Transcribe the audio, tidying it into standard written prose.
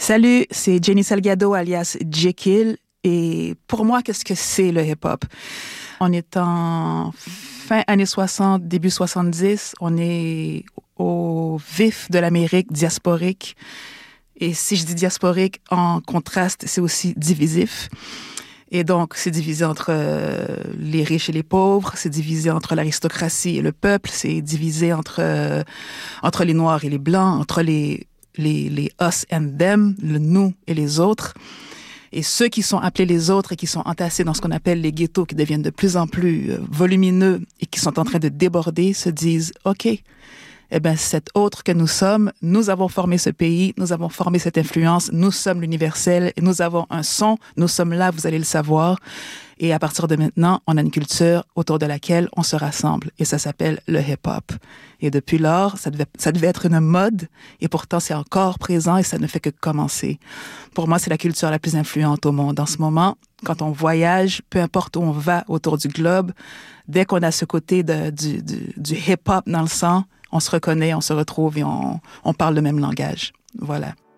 Salut, c'est Jenny Salgado alias Jekyll. Et pour moi, qu'est-ce que c'est le hip-hop? On est en fin années 60, début 70. On est au vif de l'Amérique diasporique. Et si je dis diasporique, en contraste, c'est aussi divisif. Et donc, c'est divisé entre les riches et les pauvres, c'est divisé entre l'aristocratie et le peuple, c'est divisé entre les Noirs et les Blancs, entre les us and them, le nous et les autres. Et ceux qui sont appelés les autres et qui sont entassés dans ce qu'on appelle les ghettos, qui deviennent de plus en plus volumineux et qui sont en train de déborder, se disent « OK, eh bien, cet autre que nous sommes, nous avons formé ce pays, nous avons formé cette influence, nous sommes l'universel, et nous avons un son, nous sommes là, vous allez le savoir. Et à partir de maintenant, on a une culture autour de laquelle on se rassemble. Et ça s'appelle le hip-hop. Et depuis lors, ça devait être une mode, et pourtant c'est encore présent et ça ne fait que commencer. Pour moi, c'est la culture la plus influente au monde. En ce moment, quand on voyage, peu importe où on va autour du globe, dès qu'on a ce côté du hip-hop dans le sang, on se reconnaît, on se retrouve et on parle le même langage. Voilà.